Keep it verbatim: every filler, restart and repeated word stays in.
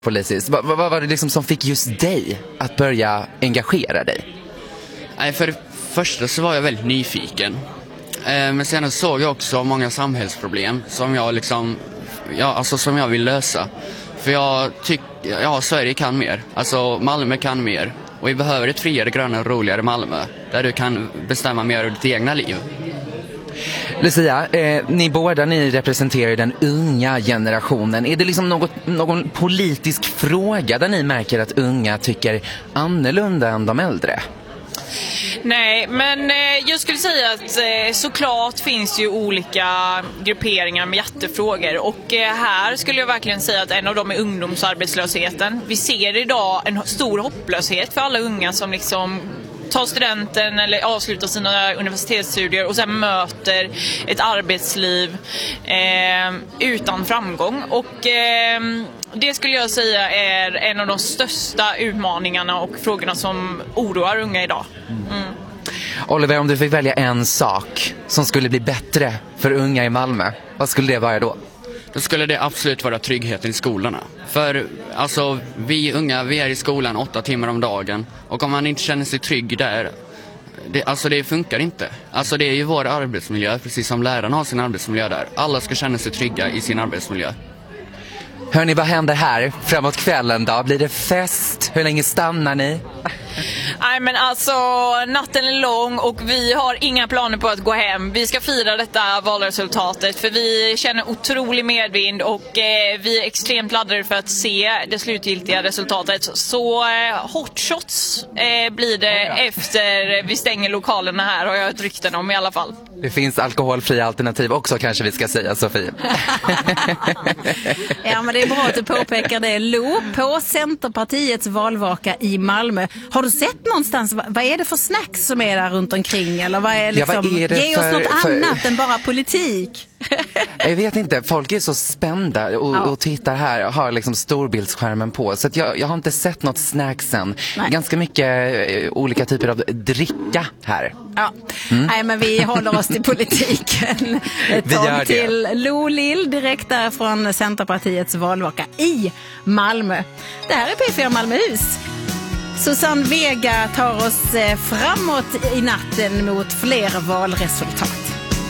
Politiskt. Vad, vad var det liksom som fick just dig att börja engagera dig? Nej, för det första så var jag väldigt nyfiken. Eh, men sen såg jag också många samhällsproblem som jag liksom, ja, alltså som jag vill lösa. För jag tycker, ja, Sverige kan mer. Alltså Malmö kan mer. Och vi behöver ett friare, grönare och roligare Malmö. Där du kan bestämma mer över ditt egna liv. Lucia, eh, ni båda ni representerar den unga generationen. Är det liksom något, någon politisk fråga där ni märker att unga tycker annorlunda än de äldre? Nej, men eh, jag skulle säga att eh, såklart finns det ju olika grupperingar med hjärtefrågor. Och eh, här skulle jag verkligen säga att en av dem är ungdomsarbetslösheten. Vi ser idag en stor hopplöshet för alla unga som liksom tar studenten eller avslutar sina universitetsstudier och sen möter ett arbetsliv eh, utan framgång. Och eh, det skulle jag säga är en av de största utmaningarna och frågorna som oroar unga idag. Mm. Oliver, om du fick välja en sak som skulle bli bättre för unga i Malmö, vad skulle det vara då? Då skulle det absolut vara tryggheten i skolorna. För alltså, vi unga, vi är i skolan åtta timmar om dagen. Och om man inte känner sig trygg där, det, alltså det funkar inte. Alltså det är ju vår arbetsmiljö, precis som lärarna har sin arbetsmiljö där. Alla ska känna sig trygga i sin arbetsmiljö. Hörni, vad händer här framåt kvällen då? Blir det fest? Hur länge stannar ni? Nej, men alltså natten är lång och vi har inga planer på att gå hem. Vi ska fira detta valresultatet för vi känner otrolig medvind och eh, vi är extremt laddade för att se det slutgiltiga resultatet. Så eh, hot shots eh, blir det efter vi stänger lokalerna här, har jag ett rykten om i alla fall. Det finns alkoholfria alternativ också, kanske vi ska säga, Sofie. Ja, men det är bra att du påpekar det. Lo, på Centerpartiets valvaka i Malmö. Har du sett någonstans, vad är det för snacks som är där runt omkring? Eller vad är liksom, ja, vad är det ge för, oss något för... annat än bara politik. Jag vet inte, folk är så spända och, ja. och tittar här och har liksom storbildsskärmen på. Så att jag, jag har inte sett något snacksen. Nej. Ganska mycket eh, olika typer av dricka här. Ja, mm. Nej, men vi håller oss till politiken. Ett vi tag till Lo Lill, direkt där från Centerpartiets valvaka i Malmö. Det här är P fyra Malmöhus. Susanne Vega tar oss framåt i natten mot fler valresultat.